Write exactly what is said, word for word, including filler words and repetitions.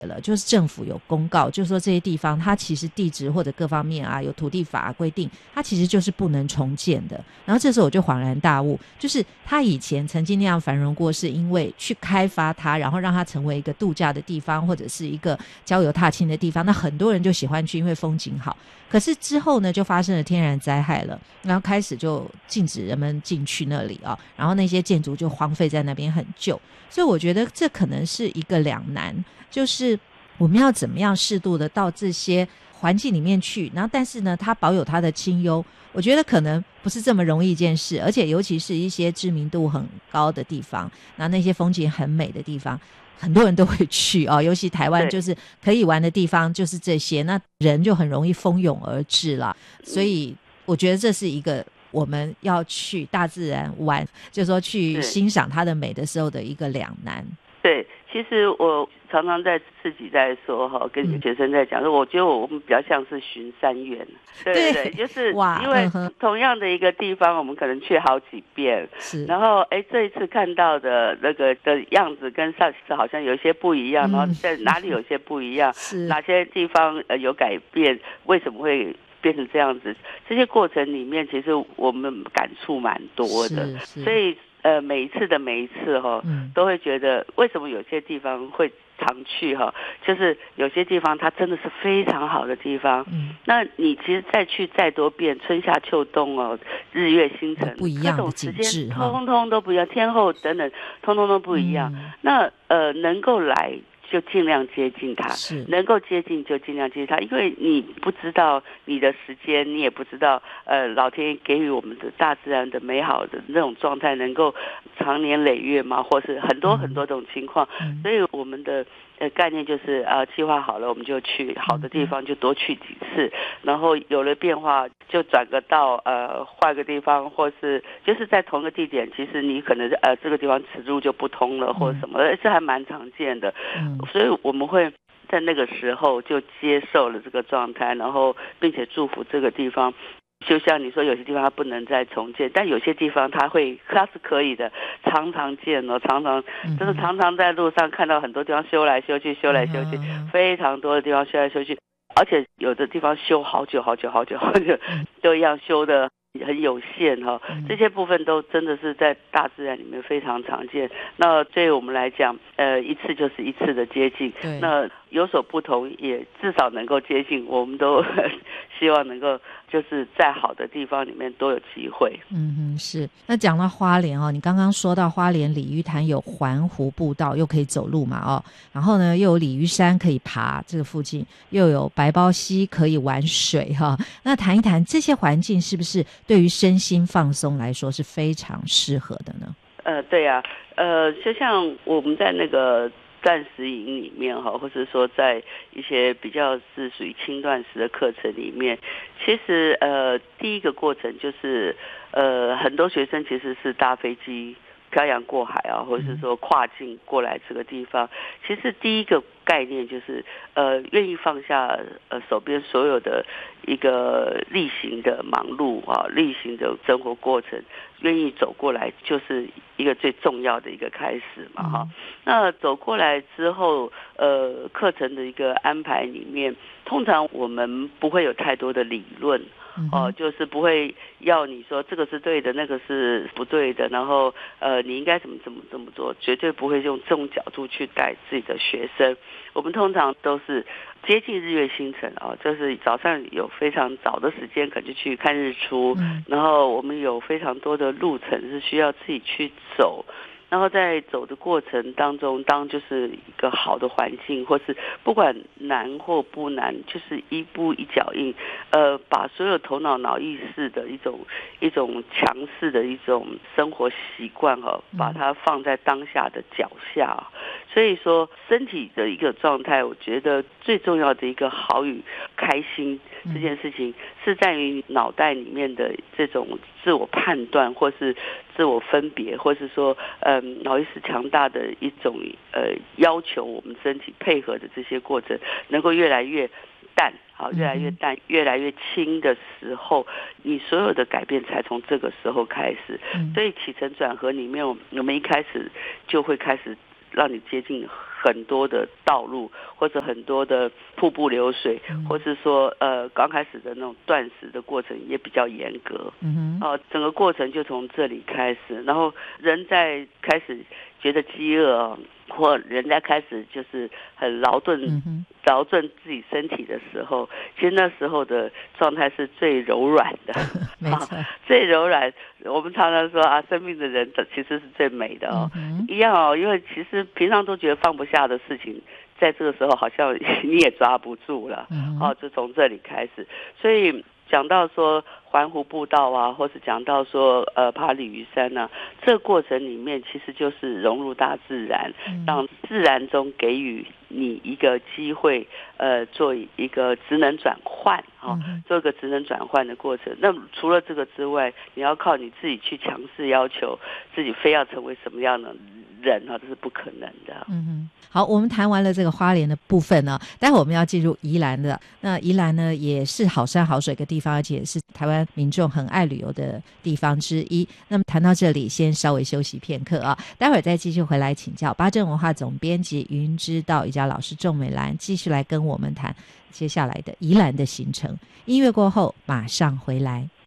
了，就是政府有公告，就是说这些地方它其实地质或者各方面啊有土地法规定，它其实就是不能重建的。然后这时候我就恍然大悟，就是它以前曾经那样繁荣过，是因为去开发它，然后让它成为一个度假的地方或者是一个郊游踏青的地方，那很多人就喜欢去，因为风景好。可是之后呢就发生了天然灾害了，然后开始就禁止人们进去那里啊，然后那些建筑就荒废在那边很旧。所以我觉得这可能是一个两难，就是我们要怎么样适度的到这些环境里面去，然后但是呢它保有它的清幽，我觉得可能不是这么容易一件事，而且尤其是一些知名度很高的地方，然后那些风景很美的地方很多人都会去哦，尤其台湾就是可以玩的地方就是这些，那人就很容易蜂拥而至了。所以我觉得这是一个我们要去大自然玩，就是说去欣赏它的美的时候的一个两难。 对，其实我常常在自己在说哈，跟学生在讲说，我觉得我们比较像是巡山员，对对对，就是因为同样的一个地方，我们可能去好几遍，然后哎这一次看到的那个的样子跟上次好像有些不一样，然后在哪里有些不一样，哪些地方呃有改变，为什么会变成这样子？这些过程里面，其实我们感触蛮多的，所以。呃，每一次的每一次哈、嗯，都会觉得为什么有些地方会常去哈，就是有些地方它真的是非常好的地方。嗯，那你其实再去再多遍，春夏秋冬哦，日月星辰， 不一样的景致， 通通都不一样，天候等等，通通都不一样。嗯、那呃，能够来。就尽量接近它，能够接近就尽量接近它，因为你不知道你的时间，你也不知道呃老天爷给予我们的大自然的美好的那种状态能够长年累月吗？或是很多很多种情况，嗯、所以我们的呃概念就是啊，计划好了我们就去好的地方就多去几次，然后有了变化就转个道呃换个地方，或是就是在同一个地点，其实你可能呃这个地方此路就不通了或者什么，这还蛮常见的。嗯，所以我们会在那个时候就接受了这个状态，然后并且祝福这个地方。就像你说，有些地方它不能再重建，但有些地方它会，它是可以的，常常见哦，常常就是常常在路上看到很多地方修来修去，修来修去，非常多的地方修来修去，而且有的地方修好久好久好久好久，都一样修的。很有限哈，这些部分都真的是在大自然里面非常常见。那对我们来讲，呃，一次就是一次的接近，那有所不同，也至少能够接近。我们都希望能够就是在好的地方里面都有机会。 嗯哼，是。那讲到花莲哦，你刚刚说到花莲鲤鱼潭有环湖步道，又可以走路嘛哦，然后呢又有鲤鱼山可以爬，这个附近又有白包溪可以玩水哈、哦。那谈一谈这些环境是不是对于身心放松来说是非常适合的呢？ 呃，对啊，呃，就像我们在那个断食营里面哈，或者说在一些比较是属于轻断食的课程里面，其实呃，第一个过程就是呃，很多学生其实是搭飞机漂洋过海啊，或者是说跨境过来这个地方，其实第一个概念就是呃，愿意放下呃手边所有的一个例行的忙碌啊，例行的生活过程，愿意走过来，就是一个最重要的一个开始嘛哈。嗯、那走过来之后，呃，课程的一个安排里面，通常我们不会有太多的理论。哦、呃，就是不会要你说这个是对的，那个是不对的，然后呃，你应该怎么怎么怎么做，绝对不会用这种角度去带自己的学生。我们通常都是接近日月星辰啊、哦，就是早上有非常早的时间，可能就去看日出，嗯、然后我们有非常多的路程是需要自己去走。然后在走的过程当中，当就是一个好的环境，或是不管难或不难，就是一步一脚印，呃，把所有头脑脑意识的一种一种强势的一种生活习惯哈，把它放在当下的脚下。所以说，身体的一个状态，我觉得最重要的一个好与开心这件事情，是在于脑袋里面的这种自我判断，或是自我分别，或是说，嗯，脑意识强大的一种呃要求，我们身体配合的这些过程，能够越来越淡，好，越来越淡，越来越轻的时候，你所有的改变才从这个时候开始。所以起承转合里面，我们一开始就会开始让你接近很多的道路，或者很多的瀑布流水， 嗯、 或是说呃刚开始的那种断食的过程也比较严格。 嗯哼， 哦、呃，整个过程就从这里开始，然后人在开始觉得饥饿哦，或人在开始就是很劳顿、嗯、劳顿自己身体的时候，其实那时候的状态是最柔软的， 没错、啊， 最柔软。我们常常说啊，生命的人其实是最美的哦，嗯、一样哦，因为其实平常都觉得放不下的事情，在这个时候好像你也抓不住了，嗯、哦，就从这里开始，所以。讲到说环湖步道啊，或是讲到说呃爬鲤鱼山啊，这个过程里面其实就是融入大自然，嗯、让自然中给予你一个机会，呃，做一个职能转换啊，嗯、做一个职能转换的过程。那除了这个之外，你要靠你自己去强势要求自己，非要成为什么样的人啊，这是不可能的。 嗯哼。好，我们谈完了这个花莲的部分呢，待会我们要进入宜兰的。那宜兰呢，也是好山好水的地方，而且也是台湾民众很爱旅游的地方之一。那么谈到这里，先稍微休息片刻啊，待会儿再继续回来请教八正文化总编辑云知道瑜伽老师仲美兰，继续来跟我们谈接下来的宜兰的行程。音乐过后马上回来。